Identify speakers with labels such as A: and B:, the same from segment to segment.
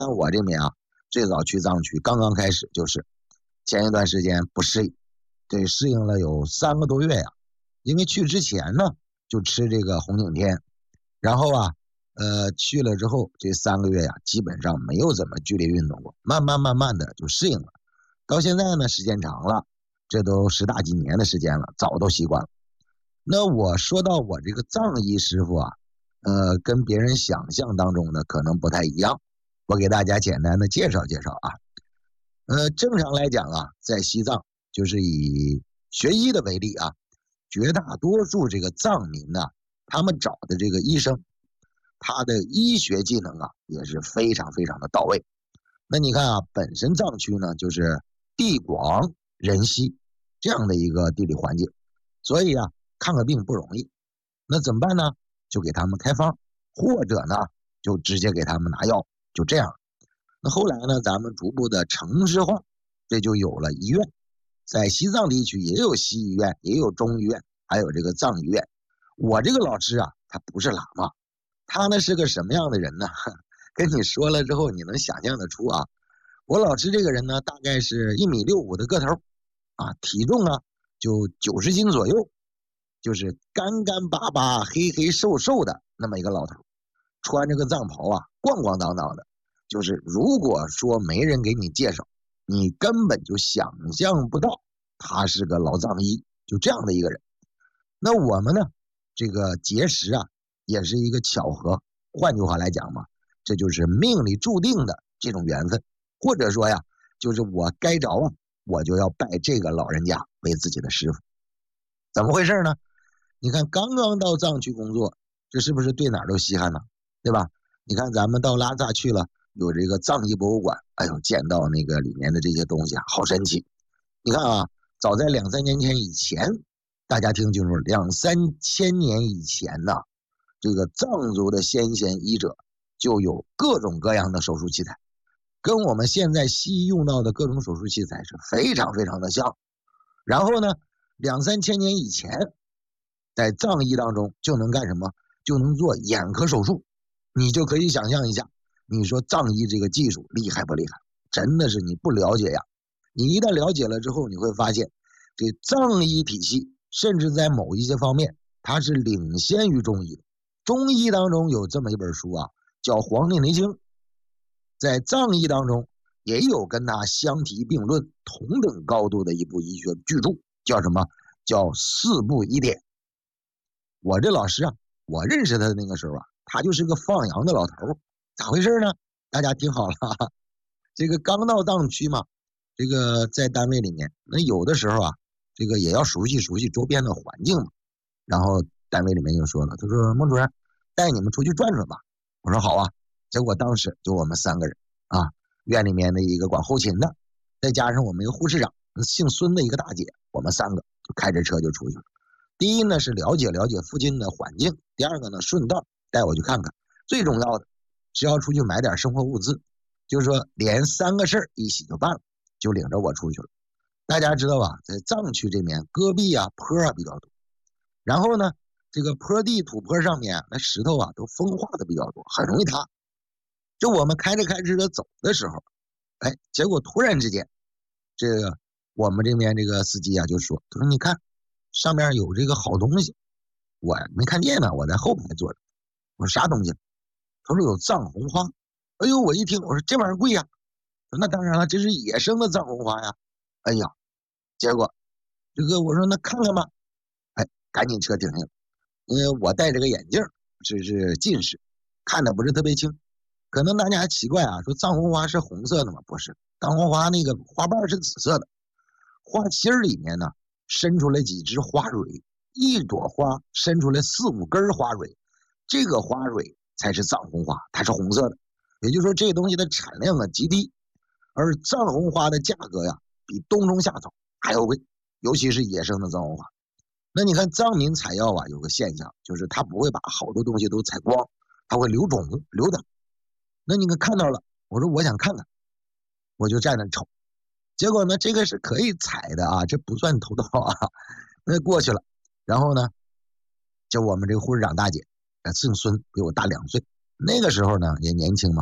A: 我这边啊，最早去藏区，刚刚开始就是前一段时间不适应，这适应了有3个多月呀。因为去之前呢，就吃这个红景天，然后啊，去了之后这3个月呀，基本上没有怎么剧烈运动过，慢慢的就适应了。到现在呢，时间长了，这都10大几年的时间了，早都习惯了。那我说到我这个藏医师傅啊，跟别人想象当中的可能不太一样，我给大家简单的介绍介绍啊。正常来讲啊，在西藏就是以学医的为例啊，绝大多数这个藏民呢，他们找的这个医生，他的医学技能啊也是非常非常的到位。那你看啊，本身藏区呢就是地广人稀这样的一个地理环境，所以啊，看个病不容易。那怎么办呢？就给他们开方，或者呢，就直接给他们拿药，就这样。那后来呢，咱们逐步的城市化，这就有了医院。在西藏地区也有西医院，也有中医院，还有这个藏医院。我这个老师啊，他不是喇嘛，他呢是个什么样的人呢？跟你说了之后，你能想象得出啊。我老师这个人呢，大概是1.65米的个头啊，体重啊就90斤左右，就是干干巴巴、黑黑瘦瘦的那么一个老头，穿着个藏袍啊，咣咣当当的。就是如果说没人给你介绍，你根本就想象不到他是个老藏医，就这样的一个人。那我们呢，这个结识啊，也是一个巧合。换句话来讲嘛，这就是命里注定的这种缘分，或者说呀，就是我该着啊，我就要拜这个老人家为自己的师傅。怎么回事呢？你看，刚刚到藏区工作，这是不是对哪儿都稀罕呢？对吧？你看咱们到拉萨去了，有这个藏医博物馆，哎呦，见到那个里面的这些东西啊，好神奇。你看啊，早在2、3年前以前，大家听清楚了，2、3千年以前呢，这个藏族的先贤医者就有各种各样的手术器材，跟我们现在西医用到的各种手术器材是非常非常的像。然后呢，2、3千年以前，在藏医当中就能干什么？就能做眼科手术。你就可以想象一下，你说藏医这个技术厉害不厉害？真的是你不了解呀。你一旦了解了之后，你会发现，这藏医体系甚至在某一些方面，它是领先于中医的。中医当中有这么一本书啊，叫《黄帝内经》，在藏医当中也有跟它相提并论、同等高度的一部医学巨著，叫什么？叫《四部医典》。我这老师啊，我认识他的那个时候啊，他就是个放羊的老头。咋回事呢？大家听好了啊，这个刚到藏区嘛，这个在单位里面，那有的时候啊，这个也要熟悉熟悉周边的环境嘛。然后单位里面就说了，他说孟主任，带你们出去转转吧。我说好啊。结果当时就我们3个人啊，院里面的一个管后勤的，再加上我们一个护士长，姓孙的一个大姐，我们3个就开着车就出去了。第一呢是了解了解附近的环境，第二个呢顺道带我去看看，最重要的是要出去买点生活物资，就是说连3个事儿一起就办了，就领着我出去了。大家知道吧，在藏区这边戈壁啊坡啊比较多，然后呢这个坡地土坡上面那石头啊都风化的比较多，很容易塌。就我们开着的走的时候，哎，结果突然之间，这个我们这边这个司机啊就说，他说你看上面有这个好东西，我没看见呢，我在后排坐着。我说啥东西？他说有藏红花。哎呦，我一听，我说这玩意儿贵呀。那当然了，这是野生的藏红花呀。哎呀，结果这个我说那看看吧。哎，赶紧车停下了，因为我戴着个眼镜，这是近视，看的不是特别清。可能大家还奇怪啊，说藏红花是红色的吗？不是，藏红花那个花瓣是紫色的，花心里面呢伸出来几只花蕊，一朵花伸出来4、5根花蕊，这个花蕊才是藏红花，它是红色的。也就是说，这个东西的产量啊极低，而藏红花的价格呀比冬虫夏草还要贵，尤其是野生的藏红花。那你看藏民采药啊，有个现象，就是他不会把好多东西都采光，他会留种留的。那你看到了，我说我想看看，我就站那瞅。结果呢，这个是可以采的啊，这不算偷盗啊。那过去了，然后呢，就我们这个护士长大姐，姓孙，比我大2岁。那个时候呢也年轻嘛，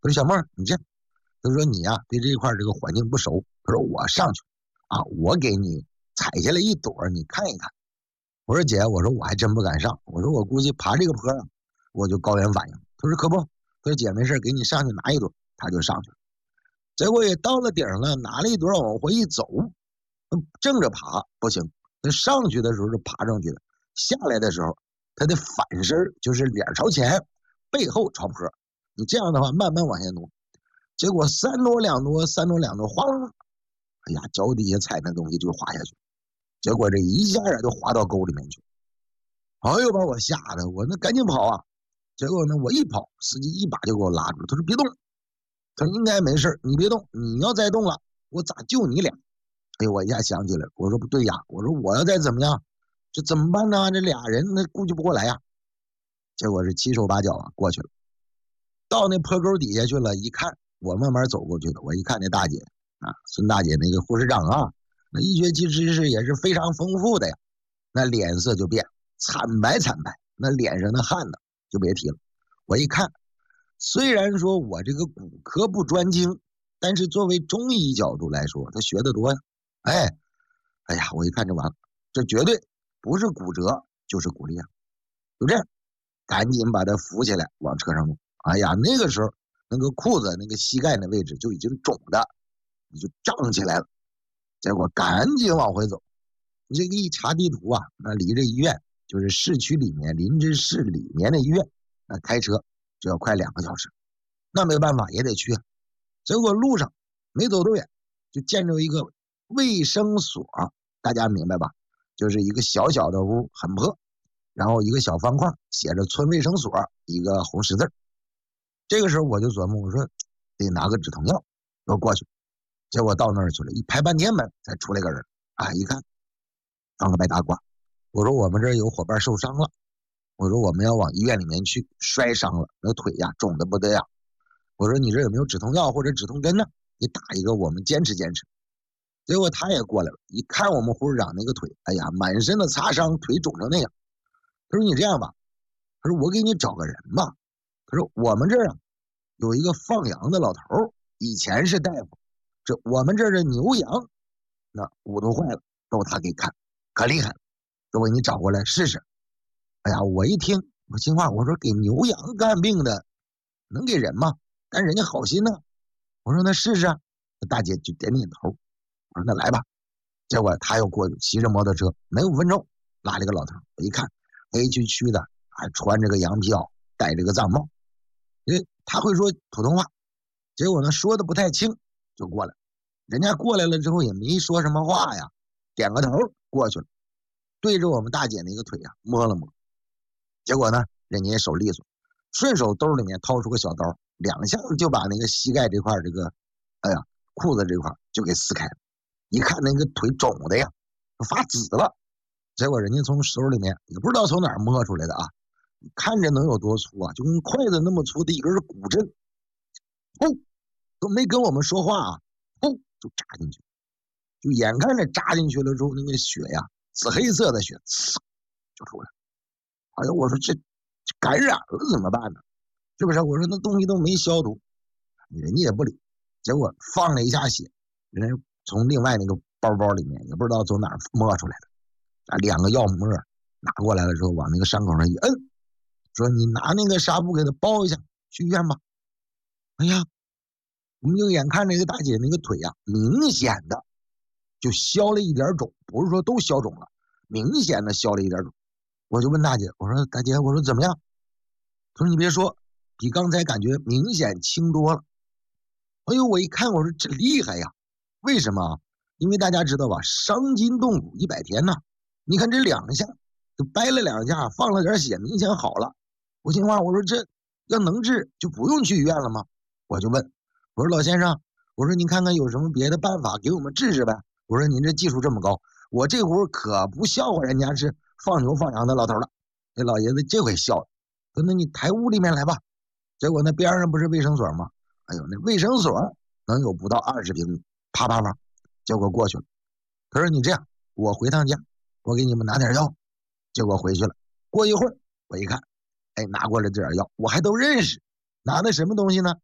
A: 他说小妹儿，你这样，他说你呀、对这一块这个环境不熟，他说我上去啊，我给你采下来一朵，你看一看。我说姐，我说我还真不敢上，我说我估计爬这个坡啊，我就高原反应。他说可不，他说姐没事，给你上去拿一朵，他就上去了。结果也到了顶了，拿了一朵往回一走，正着爬不行，他上去的时候是爬上去的，下来的时候他的反身就是脸朝前，背后朝坡。你这样的话慢慢往下挪，结果三挪两挪，三挪两挪，哗，哎呀，脚底下踩那东西就滑下去，结果这一下就滑到沟里面去。哎呦，把我吓得我那赶紧跑啊！结果呢，我一跑，司机一把就给我拉住，他说别动，他说应该没事，你别动，你要再动了，我咋救你俩？哎呦，我一下想起来了，我说不对呀，我说我要再怎么样，这怎么办呢？这俩人那顾及不过来呀。结果是七手八脚啊过去了，到那坡沟底下去了，一看我慢慢走过去的，我一看那大姐啊，孙大姐那个护士长啊，那医学知识也是非常丰富的呀，那脸色就变惨白惨白，那脸上的汗呢就别提了。我一看，虽然说我这个骨科不专精，但是作为中医角度来说，他学得多呀。哎呀，我一看就完了，这绝对不是骨折就是骨裂，就这样，赶紧把他扶起来往车上弄。哎呀，那个时候那个裤子那个膝盖那位置就已经肿的，你就胀起来了。结果赶紧往回走，这个一查地图啊，那离这医院就是市区里面林芝市里面的医院，那开车就要快2个小时，那没办法也得去啊。结果路上没走多远，就见着一个卫生所，大家明白吧？就是一个小小的屋，很破，然后一个小方块写着村卫生所，一个红十字。这个时候我就琢磨，我说得拿个止痛药，我过去。结果到那儿去了，一排半天门才出来个人啊！一看放个白大褂，我说我们这儿有伙伴受伤了，我说我们要往医院里面去，摔伤了，那腿呀肿的不得了。我说你这有没有止痛药或者止痛针呢？你打一个，我们坚持坚持。结果他也过来了，一看我们护士长那个腿，哎呀，满身的擦伤，腿肿成那样。他说你这样吧，他说我给你找个人吧。他说我们这儿啊有一个放羊的老头，以前是大夫，这我们这儿的牛羊那骨头坏了都他给看，可厉害了，说我给你找过来试试。哎呀，我一听我心话，我说给牛羊看病的能给人吗？但人家好心呢，我说那试试啊。那大姐就点点头，我说那来吧。结果他又过去骑着摩托车，没5分钟拉了个老头，我一看黑黢黢的，还穿着个羊皮袄，戴着个藏帽，因为他会说普通话，结果呢说的不太清，就过来。人家过来了之后也没说什么话呀，点个头过去了，对着我们大姐那个腿啊摸了摸，结果呢人家也手利索，顺手兜里面掏出个小刀，2下就把那个膝盖这块这个，哎呀裤子这块就给撕开了。一看那个腿肿的呀发紫了，结果人家从手里面也不知道从哪儿摸出来的啊，看着能有多粗啊，就跟筷子那么粗的一根骨针，砰，都没跟我们说话啊，砰就扎进去，就眼看着扎进去了之后，那个血呀紫黑色的血呲就出来了。哎呀，我说这感染了怎么办呢？是不是？我说那东西都没消毒，人家也不理。结果放了一下血，人家从另外那个包包里面也不知道从哪儿摸出来的，把2个药沫拿过来了之后，往那个伤口上一摁，说你拿那个纱布给他包一下，去医院吧。哎呀，我们就眼看这个大姐那个腿啊，明显的就消了一点肿，不是说都消肿了，明显的消了一点肿。我就问大姐，我说大姐，我说怎么样？她说你别说，比刚才感觉明显轻多了。哎呦，我一看，我说这厉害呀！为什么？因为大家知道吧，伤筋动骨100天呐。你看这2下，就掰了2下，放了点血，明显好了。我心话，我说这要能治，就不用去医院了吗？我就问，我说老先生，我说您看看有什么别的办法给我们治治呗？我说您这技术这么高，我这会儿可不笑话人家是放牛放羊的老头了。那老爷子这回笑了，说那你抬屋里面来吧。结果那边上不是卫生所吗？哎呦，那卫生所能有不到20平米，啪啪啪，结果过去了。他说你这样，我回趟家，我给你们拿点药。结果回去了，过一会儿我一看，哎，拿过来这点药，我还都认识，拿的什么东西呢？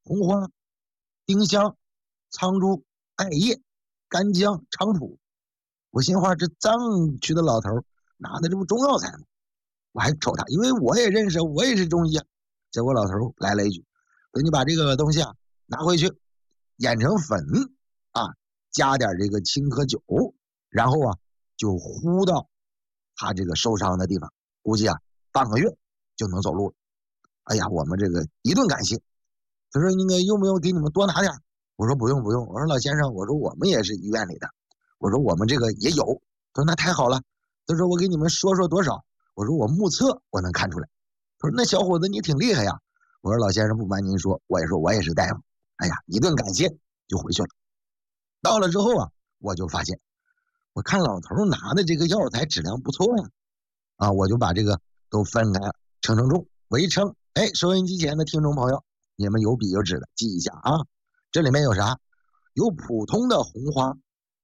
A: 红花、丁香、苍术、艾叶、干姜、菖蒲。我心话，这藏区的老头拿的这不中药材吗？我还瞅他，因为我也认识，我也是中医啊。结果老头来了一句：“说你把这个东西啊拿回去，研成粉啊，加点这个青稞酒，然后啊就糊到他这个受伤的地方，估计啊半个月就能走路了。”哎呀，我们这个一顿感谢。他说：“那个用不用给你们多拿点？”我说：“不用不用。”我说：“老先生，我说我们也是医院里的，我说我们这个也有。”他说：“那太好了。”他说：“我给你们说说多少？”我说：“我目测我能看出来。”他说：“那小伙子你挺厉害呀。”我说：“老先生，不瞒您说，我也说我也是大夫。”哎呀，一顿感谢就回去了。到了之后啊，我就发现，我看老头拿的这个药材质量不错呀，啊，我就把这个都分开了，称重。我一称，哎，收音机前的听众朋友，你们有笔有纸的记一下啊。这里面有啥？有普通的红花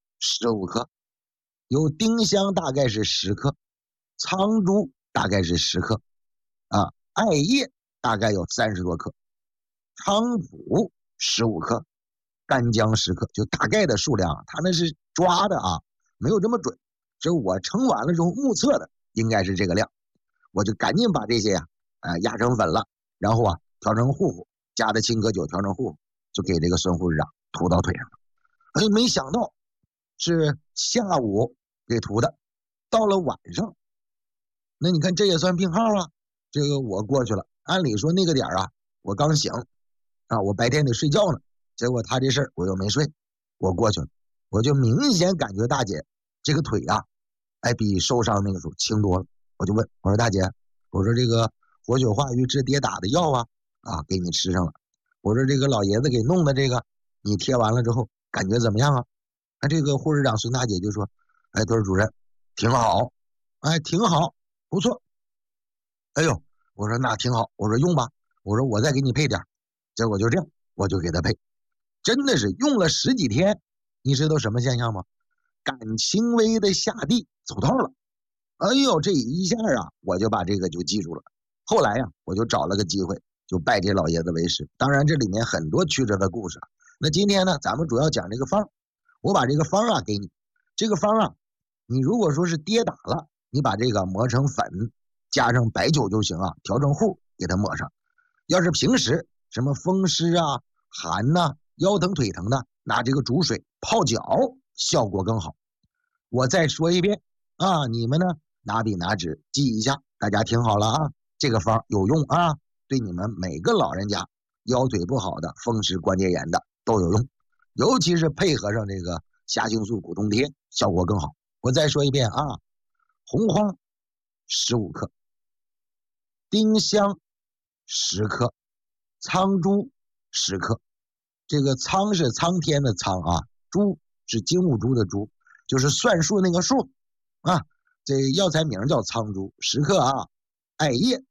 A: 15克，有丁香大概是10克，苍术大概是10克，啊，艾叶大概有30多克，菖蒲15克，干姜10克，就大概的数量，他那是抓的啊，没有这么准。这我称完了之后目测的应该是这个量，我就赶紧把这些呀，压成粉了，然后啊调成糊，加的青稞酒调成糊，就给这个孙护士长涂到腿上了。哎，没想到是下午给涂的，到了晚上，那你看这也算病号啊。这个我过去了，按理说那个点啊，我刚醒啊，我白天得睡觉呢，结果他这事儿我又没睡，我过去了，我就明显感觉大姐这个腿啊，哎，比受伤那个时候轻多了。我就问我说：“大姐，我说这个活血化瘀治跌打的药啊，给你吃上了。我说这个老爷子给弄的这个，你贴完了之后感觉怎么样啊？”这个护士长孙大姐就说：“哎，他说主任挺好，哎，挺好，不错。”哎呦，我说那挺好，我说用吧，我说我再给你配点。结果就这样，我就给他配，真的是用了10几天，你知道什么现象吗？敢轻微的下地走道了。哎呦，这一下啊，我就把这个就记住了。后来呀，我就找了个机会，就拜这老爷子为师。当然，这里面很多曲折的故事。那今天呢，咱们主要讲这个方，我把这个方啊给你。这个方啊，你如果说是跌打了，你把这个磨成粉，加上白酒就行啊，调成糊给它抹上。要是平时什么风湿啊、寒呐、腰疼腿疼的，拿这个煮水泡脚，效果更好。我再说一遍啊，你们呢拿笔拿纸记一下，大家听好了啊，这个方有用啊，对你们每个老人家腰腿不好的、风湿关节炎的都有用，尤其是配合上这个虾青素骨痛贴，效果更好。我再说一遍啊，红花15克，丁香10克，苍术10克。这个苍是苍天的苍啊，珠是金兀术的珠，就是算术那个数啊。这药材名叫苍术10克啊，艾叶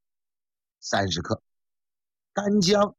A: 30克，干姜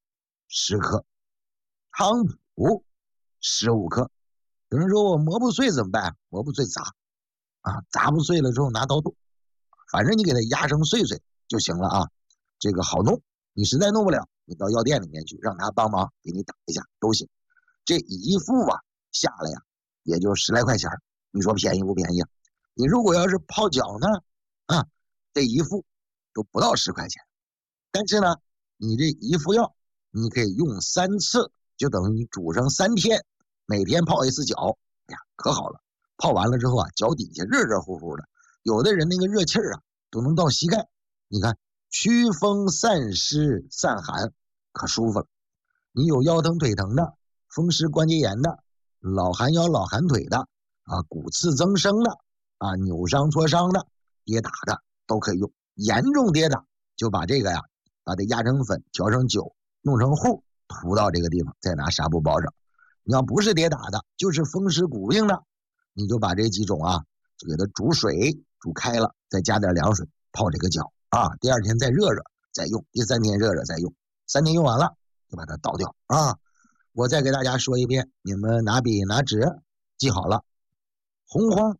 A: 10克，菖蒲15克。有人说我磨不碎怎么办？磨不碎砸啊，砸不碎了之后拿刀剁，反正你给它压成碎碎就行了啊。这个好弄，你实在弄不了，你到药店里面去，让他帮忙给你打一下都行。这一副啊下来呀，也就10来块钱，你说便宜不便宜啊？你如果要是泡脚呢，啊，这一副都不到10块钱。但是呢，你这一副药，你可以用3次，就等于你煮上3天，每天泡一次脚，哎呀，可好了。泡完了之后啊，脚底下热热乎乎的，有的人那个热气儿啊都能到膝盖。你看，驱风散湿散寒，可舒服了。你有腰疼腿疼的、风湿关节炎的、老寒腰老寒腿的啊、骨刺增生的啊、扭伤挫伤的、跌打的都可以用。严重跌打就把这个呀，把它压成粉，调成酒，弄成糊，涂到这个地方，再拿纱布包上。你要不是跌打的，就是风湿骨病的，你就把这几种啊，就给它煮水煮开了，再加点凉水泡这个脚啊，第2天再热热再用，第3天热热再用，3天用完了就把它倒掉啊。我再给大家说一遍，你们拿笔拿纸记好了。红花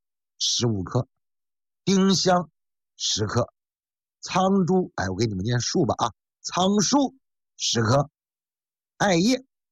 A: 15克，丁香10克，苍术，哎，我给你们念数吧啊，苍术10克， 艾叶。